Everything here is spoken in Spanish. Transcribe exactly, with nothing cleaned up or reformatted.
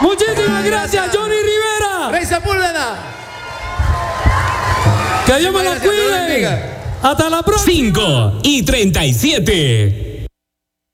Muchísimas gracias, Johnny Rivera. Rey Sepúlveda. Que Dios me lo cuide. Hasta la próxima. cinco y treinta y siete.